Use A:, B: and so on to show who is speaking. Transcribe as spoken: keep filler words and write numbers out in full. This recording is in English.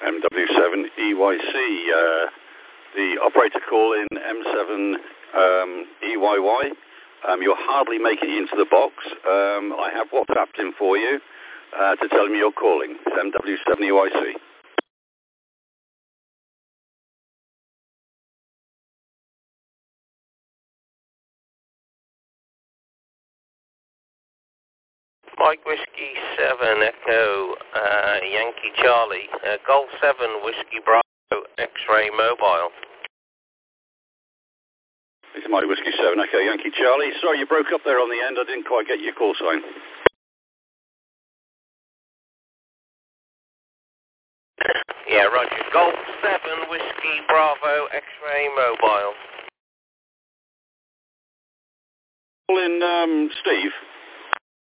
A: M W seven E Y C. Uh, the operator call in M seven um, E Y Y. Um, you're hardly making it into the box. Um, I have WhatsApped him for you uh, to tell him you're calling. It's M W seven E Y C.
B: Mike Whiskey seven Echo uh, Yankee Charlie, uh, Golf seven Whiskey Bravo X-Ray Mobile.
A: This is Mike Whiskey seven Echo Yankee Charlie. Sorry, you broke up there on the end. I didn't quite get your call sign.
B: Yeah, roger. Golf seven Whiskey Bravo X-Ray Mobile.
A: Call in um, Steve.